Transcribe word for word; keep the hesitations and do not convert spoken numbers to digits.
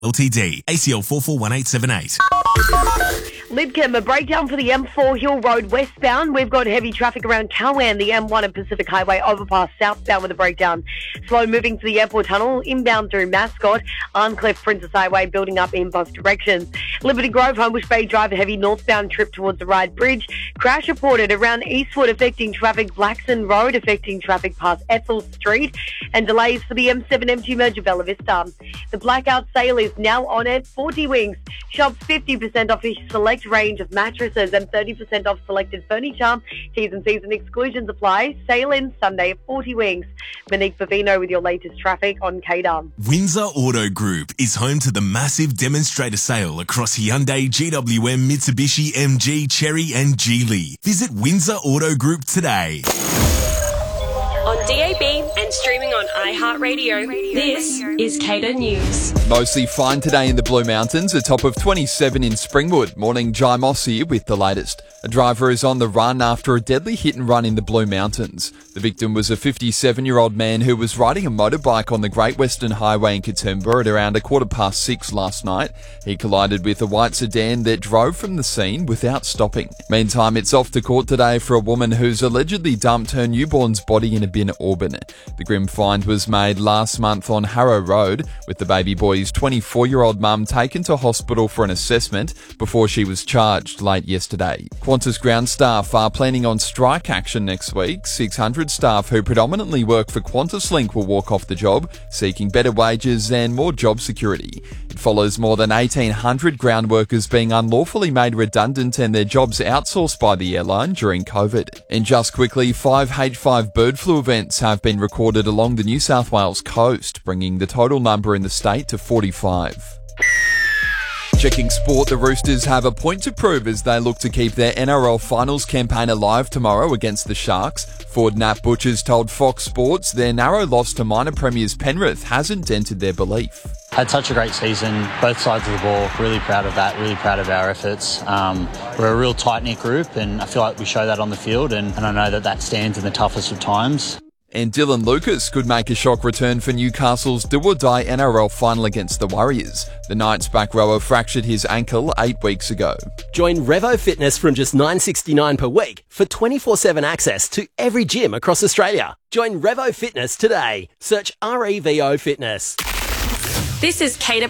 L T D, A C L four four one eight seven eight. Lidcombe, a breakdown for the M four Hill Road westbound. We've got heavy traffic around Cowan, the M one and Pacific Highway overpass southbound with a breakdown. Slow moving to the airport tunnel, inbound through Mascot, Arncliffe, Princess Highway building up in both directions. Liberty Grove, Homebush Bay Drive, a heavy northbound trip towards the Ryde Bridge. Crash reported around Eastwood affecting traffic, Blackson Road affecting traffic past Ethel Street, and delays for the M seven M two merger Bella Vista. The blackout sale is now on at forty Winks. Shop fifty percent off a select range of mattresses and thirty percent off selected furniture. T's and C's and exclusions apply. Sale ends Sunday at forty Winks. Monique Bavino with your latest traffic on K D A M. Windsor Auto Group is home to the massive demonstrator sale across Hyundai, G W M, Mitsubishi, M G, Chery and Geely. Visit Windsor Auto Group today. On D A B and streaming on iHeartRadio, this is K D A News. Mostly fine today in the Blue Mountains, a top of twenty-seven in Springwood. Morning, Jai Moss here with the latest. A driver is on the run after a deadly hit and run in the Blue Mountains. The victim was a fifty-seven-year-old man who was riding a motorbike on the Great Western Highway in Katoomba at around a quarter past six last night. He collided with a white sedan that drove from the scene without stopping. Meantime, it's off to court today for a woman who's allegedly dumped her newborn's body in a bin at Auburn. The grim find was made last month on Harrow Road, with the baby boy's twenty-four-year-old mum taken to hospital for an assessment before she was charged late yesterday. Qantas ground staff are planning on strike action next week. six hundred staff who predominantly work for QantasLink will walk off the job, seeking better wages and more job security. It follows more than eighteen hundred ground workers being unlawfully made redundant and their jobs outsourced by the airline during COVID. And just quickly, five H five bird flu events have been recorded along the New South Wales coast, bringing the total number in the state to forty-five. Checking sport, the Roosters have a point to prove as they look to keep their N R L Finals campaign alive tomorrow against the Sharks. Forward Nat Butchers told Fox Sports their narrow loss to minor premiers Penrith hasn't dented their belief. Had such a great season, both sides of the ball. Really proud of that, really proud of our efforts. Um, we're a real tight-knit group and I feel like we show that on the field and, and I know that that stands in the toughest of times. And Dylan Lucas could make a shock return for Newcastle's do-or-die N R L final against the Warriors. The Knights back rower fractured his ankle eight weeks ago. Join Revo Fitness from just nine dollars sixty-nine per week for twenty-four seven access to every gym across Australia. Join Revo Fitness today. Search R E V O Fitness. This is K D A